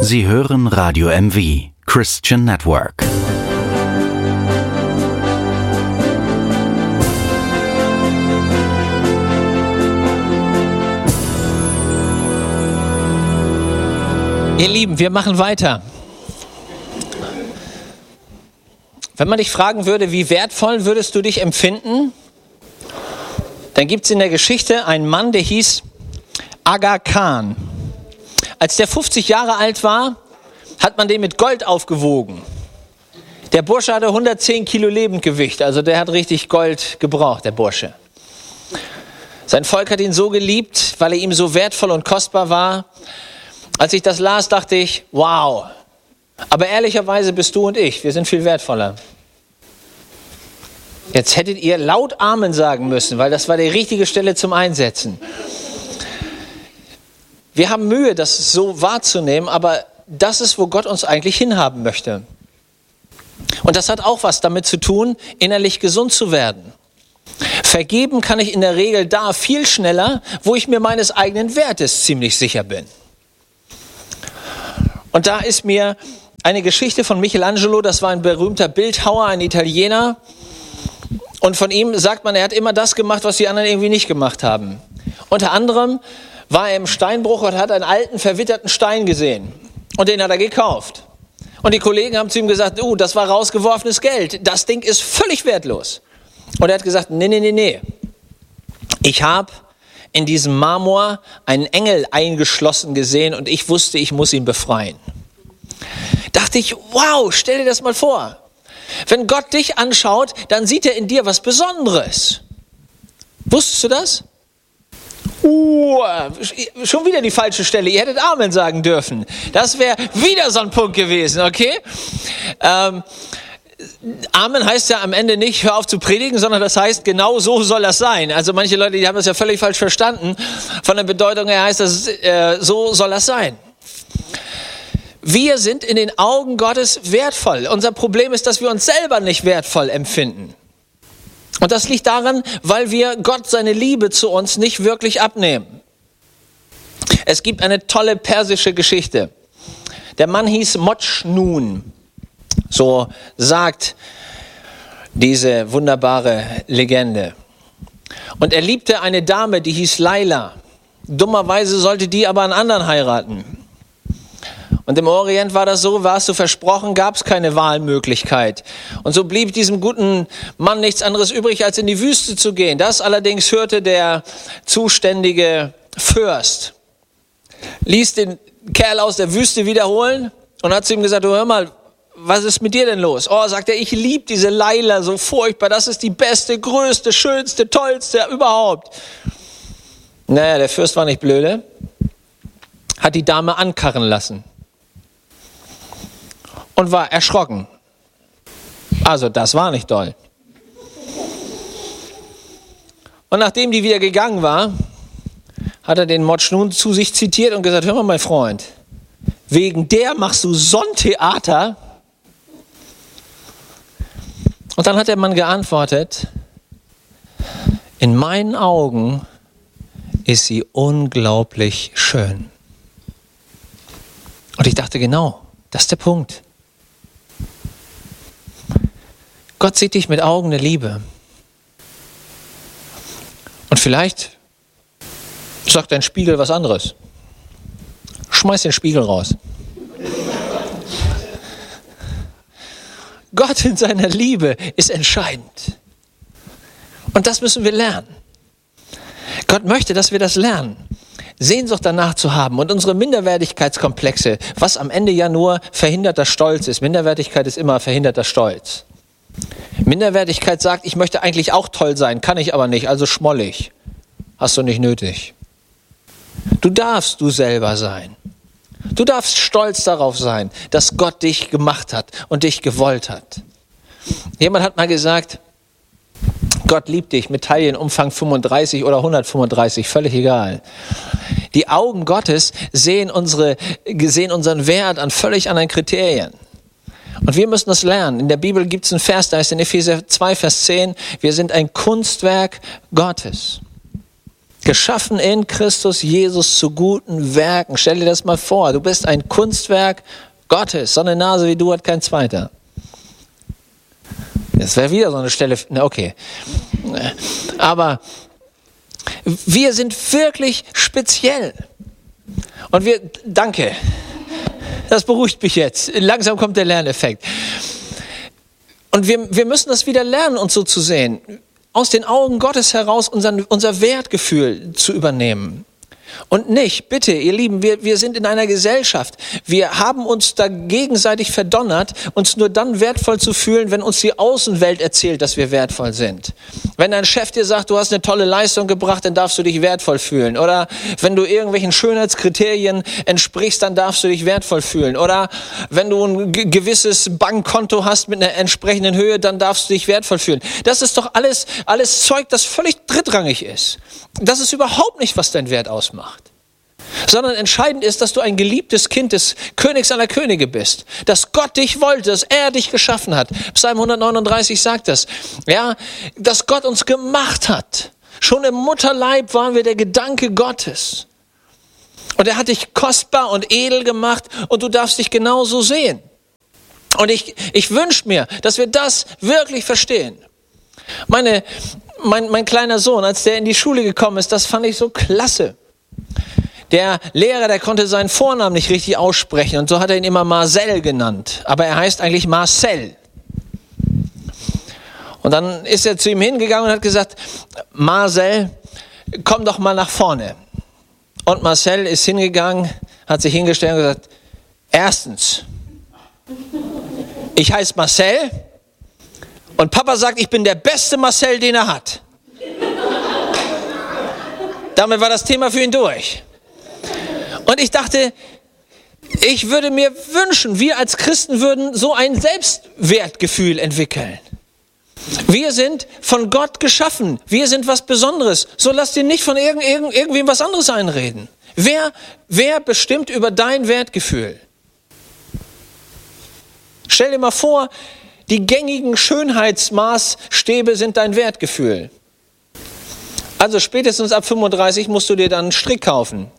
Sie hören Radio MV, Christian Network. Ihr Lieben, wir machen weiter. Wenn man dich fragen würde, wie wertvoll würdest du dich empfinden, dann gibt es in der Geschichte einen Mann, der hieß Aga Khan. Als der 50 Jahre alt war, hat man den mit Gold aufgewogen. Der Bursche hatte 110 Kilo Lebendgewicht, also der hat richtig Gold gebraucht, der Bursche. Sein Volk hat ihn so geliebt, weil er ihm so wertvoll und kostbar war. Als ich das las, dachte ich, wow. Aber ehrlicherweise bist du und ich, wir sind viel wertvoller. Jetzt hättet ihr laut Amen sagen müssen, weil das war die richtige Stelle zum Einsetzen. Wir haben Mühe, das so wahrzunehmen, aber das ist, wo Gott uns eigentlich hinhaben möchte. Und das hat auch was damit zu tun, innerlich gesund zu werden. Vergeben kann ich in der Regel da viel schneller, wo ich mir meines eigenen Wertes ziemlich sicher bin. Und da ist mir eine Geschichte von Michelangelo, das war ein berühmter Bildhauer, ein Italiener. Und von ihm sagt man, er hat immer das gemacht, was die anderen irgendwie nicht gemacht haben. Unter anderem war er im Steinbruch und hat einen alten, verwitterten Stein gesehen. Und den hat er gekauft. Und die Kollegen haben zu ihm gesagt, das war rausgeworfenes Geld. Das Ding ist völlig wertlos. Und er hat gesagt, nee. Ich habe in diesem Marmor einen Engel eingeschlossen gesehen und ich wusste, ich muss ihn befreien. Dachte ich, wow, stell dir das mal vor. Wenn Gott dich anschaut, dann sieht er in dir was Besonderes. Wusstest du das? Schon wieder die falsche Stelle. Ihr hättet Amen sagen dürfen. Das wäre wieder so ein Punkt gewesen, okay? Amen heißt ja am Ende nicht, hör auf zu predigen, sondern das heißt, genau so soll das sein. Also manche Leute, die haben das ja völlig falsch verstanden. Von der Bedeutung her heißt das, so soll das sein. Wir sind in den Augen Gottes wertvoll. Unser Problem ist, dass wir uns selber nicht wertvoll empfinden. Und das liegt daran, weil wir Gott seine Liebe zu uns nicht wirklich abnehmen. Es gibt eine tolle persische Geschichte. Der Mann hieß Mojnun. So sagt diese wunderbare Legende. Und er liebte eine Dame, die hieß Laila. Dummerweise sollte die aber einen anderen heiraten. Und im Orient war das so, warst du versprochen, gab es keine Wahlmöglichkeit. Und so blieb diesem guten Mann nichts anderes übrig, als in die Wüste zu gehen. Das allerdings hörte der zuständige Fürst. Ließ den Kerl aus der Wüste wiederholen und hat zu ihm gesagt, hör mal, was ist mit dir denn los? Oh, sagt er, ich liebe diese Laila so furchtbar. Das ist die beste, größte, schönste, tollste überhaupt. Naja, der Fürst war nicht blöde. Hat die Dame ankarren lassen. Und war erschrocken. Also das war nicht doll. Und nachdem die wieder gegangen war, hat er den Mojnun zu sich zitiert und gesagt, hör mal, mein Freund, wegen der machst du so ein Theater. Und dann hat der Mann geantwortet, in meinen Augen ist sie unglaublich schön. Und ich dachte, genau, das ist der Punkt. Gott sieht dich mit Augen der Liebe. Und vielleicht sagt dein Spiegel was anderes. Schmeiß den Spiegel raus. Gott in seiner Liebe ist entscheidend. Und das müssen wir lernen. Gott möchte, dass wir das lernen. Sehnsucht danach zu haben und unsere Minderwertigkeitskomplexe, was am Ende ja nur verhinderter Stolz ist. Minderwertigkeit ist immer verhinderter Stolz. Minderwertigkeit sagt, ich möchte eigentlich auch toll sein, kann ich aber nicht, also schmollig. Hast du nicht nötig. Du darfst du selber sein. Du darfst stolz darauf sein, dass Gott dich gemacht hat und dich gewollt hat. Jemand hat mal gesagt, Gott liebt dich mit Taillenumfang 35 oder 135, völlig egal. Die Augen Gottes sehen unseren Wert an völlig anderen Kriterien. Und wir müssen das lernen. In der Bibel gibt es einen Vers, da ist in Epheser 2, Vers 10, wir sind ein Kunstwerk Gottes. Geschaffen in Christus Jesus zu guten Werken. Stell dir das mal vor, du bist ein Kunstwerk Gottes. So eine Nase wie du hat kein zweiter. Das wäre wieder so eine Stelle, na okay. Aber wir sind wirklich speziell. Und danke, das beruhigt mich jetzt. Langsam kommt der Lerneffekt. Und wir müssen das wieder lernen, uns so zu sehen. Aus den Augen Gottes heraus unser Wertgefühl zu übernehmen. Und nicht, bitte, ihr Lieben, wir sind in einer Gesellschaft. Wir haben uns da gegenseitig verdonnert, uns nur dann wertvoll zu fühlen, wenn uns die Außenwelt erzählt, dass wir wertvoll sind. Wenn dein Chef dir sagt, du hast eine tolle Leistung gebracht, dann darfst du dich wertvoll fühlen. Oder wenn du irgendwelchen Schönheitskriterien entsprichst, dann darfst du dich wertvoll fühlen. Oder wenn du ein gewisses Bankkonto hast mit einer entsprechenden Höhe, dann darfst du dich wertvoll fühlen. Das ist doch alles Zeug, das völlig drittrangig ist. Das ist überhaupt nicht, was dein Wert ausmacht. Sondern entscheidend ist, dass du ein geliebtes Kind des Königs aller Könige bist. Dass Gott dich wollte, dass er dich geschaffen hat. Psalm 139 sagt das. Ja, dass Gott uns gemacht hat. Schon im Mutterleib waren wir der Gedanke Gottes. Und er hat dich kostbar und edel gemacht und du darfst dich genauso sehen. Und ich wünsche mir, dass wir das wirklich verstehen. Mein kleiner Sohn, als der in die Schule gekommen ist, das fand ich so klasse. Der Lehrer, der konnte seinen Vornamen nicht richtig aussprechen und so hat er ihn immer Marcel genannt. Aber er heißt eigentlich Marcel. Und dann ist er zu ihm hingegangen und hat gesagt, Marcel, komm doch mal nach vorne. Und Marcel ist hingegangen, hat sich hingestellt und gesagt, erstens, ich heiße Marcel und Papa sagt, ich bin der beste Marcel, den er hat. Damit war das Thema für ihn durch. Und ich dachte, ich würde mir wünschen, wir als Christen würden so ein Selbstwertgefühl entwickeln. Wir sind von Gott geschaffen. Wir sind was Besonderes. So lass dir nicht von irgendwem was anderes einreden. Wer bestimmt über dein Wertgefühl? Stell dir mal vor, die gängigen Schönheitsmaßstäbe sind dein Wertgefühl. Also spätestens ab 35 musst du dir dann einen Strick kaufen.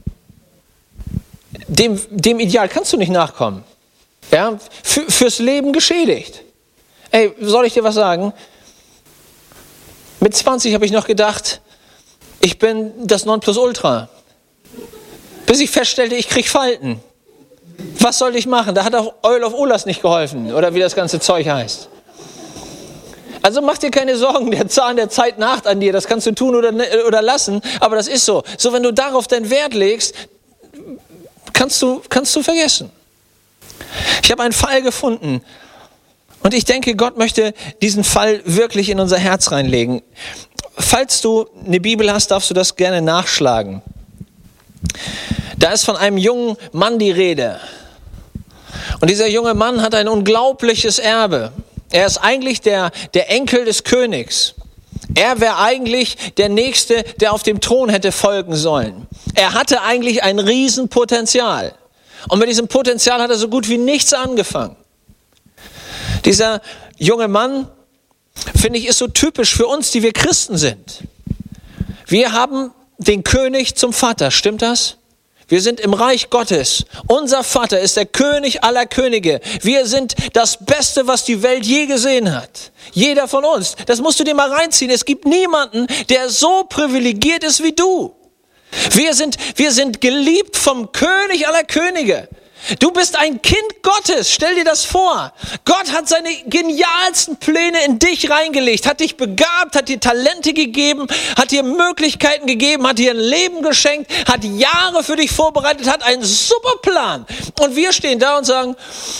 Dem Ideal kannst du nicht nachkommen. Ja? Fürs Leben geschädigt. Ey, soll ich dir was sagen? Mit 20 habe ich noch gedacht, ich bin das Nonplusultra. Bis ich feststellte, ich kriege Falten. Was soll ich machen? Da hat auch Oil of Ulas nicht geholfen. Oder wie das ganze Zeug heißt. Also mach dir keine Sorgen, der Zahn der Zeit naht an dir. Das kannst du tun oder lassen. Aber das ist so. So, wenn du darauf deinen Wert legst, kannst du vergessen. Ich habe einen Fall gefunden. Und ich denke, Gott möchte diesen Fall wirklich in unser Herz reinlegen. Falls du eine Bibel hast, darfst du das gerne nachschlagen. Da ist von einem jungen Mann die Rede. Und dieser junge Mann hat ein unglaubliches Erbe. Er ist eigentlich der Enkel des Königs. Er wäre eigentlich der Nächste, der auf dem Thron hätte folgen sollen. Er hatte eigentlich ein Riesenpotenzial. Und mit diesem Potenzial hat er so gut wie nichts angefangen. Dieser junge Mann, finde ich, ist so typisch für uns, die wir Christen sind. Wir haben den König zum Vater, stimmt das? Wir sind im Reich Gottes. Unser Vater ist der König aller Könige. Wir sind das Beste, was die Welt je gesehen hat. Jeder von uns. Das musst du dir mal reinziehen. Es gibt niemanden, der so privilegiert ist wie du. Wir sind geliebt vom König aller Könige. Du bist ein Kind Gottes, stell dir das vor. Gott hat seine genialsten Pläne in dich reingelegt, hat dich begabt, hat dir Talente gegeben, hat dir Möglichkeiten gegeben, hat dir ein Leben geschenkt, hat Jahre für dich vorbereitet, hat einen super Plan. Und wir stehen da und sagen,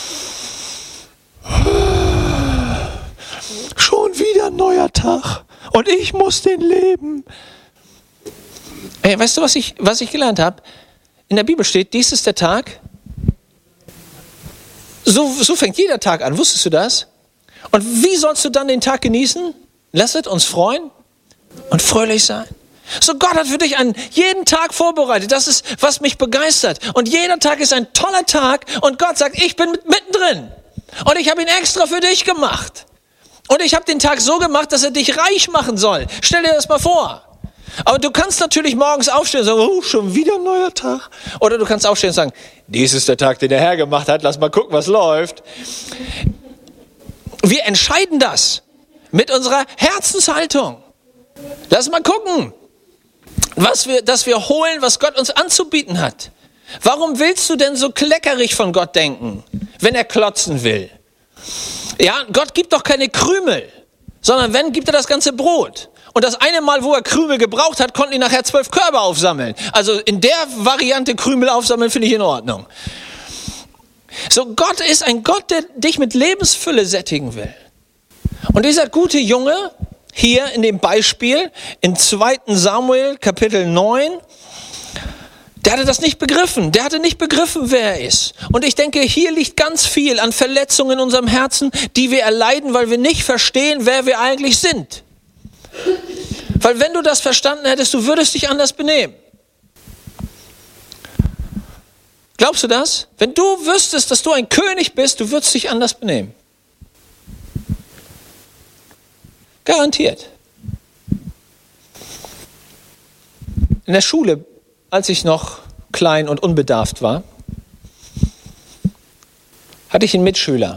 schon wieder ein neuer Tag und ich muss den leben. Hey, weißt du, was ich gelernt habe? In der Bibel steht, dies ist der Tag. So fängt jeder Tag an, wusstest du das? Und wie sollst du dann den Tag genießen? Lasset uns freuen und fröhlich sein. So, Gott hat für dich jeden Tag vorbereitet. Das ist, was mich begeistert. Und jeder Tag ist ein toller Tag und Gott sagt, ich bin mittendrin. Und ich habe ihn extra für dich gemacht. Und ich habe den Tag so gemacht, dass er dich reich machen soll. Stell dir das mal vor. Aber du kannst natürlich morgens aufstehen und sagen, oh, schon wieder ein neuer Tag. Oder du kannst aufstehen und sagen, dies ist der Tag, den der Herr gemacht hat, lass mal gucken, was läuft. Wir entscheiden das mit unserer Herzenshaltung. Lass mal gucken, dass wir holen, was Gott uns anzubieten hat. Warum willst du denn so kleckerig von Gott denken, wenn er klotzen will? Ja, Gott gibt doch keine Krümel, sondern wenn, gibt er das ganze Brot. Und das eine Mal, wo er Krümel gebraucht hat, konnten die nachher 12 Körbe aufsammeln. Also in der Variante Krümel aufsammeln, finde ich in Ordnung. So, Gott ist ein Gott, der dich mit Lebensfülle sättigen will. Und dieser gute Junge, hier in dem Beispiel, in 2. Samuel, Kapitel 9, der hatte das nicht begriffen. Der hatte nicht begriffen, wer er ist. Und ich denke, hier liegt ganz viel an Verletzungen in unserem Herzen, die wir erleiden, weil wir nicht verstehen, wer wir eigentlich sind. Weil wenn du das verstanden hättest, du würdest dich anders benehmen. Glaubst du das? Wenn du wüsstest, dass du ein König bist, du würdest dich anders benehmen. Garantiert. In der Schule, als ich noch klein und unbedarft war, hatte ich einen Mitschüler.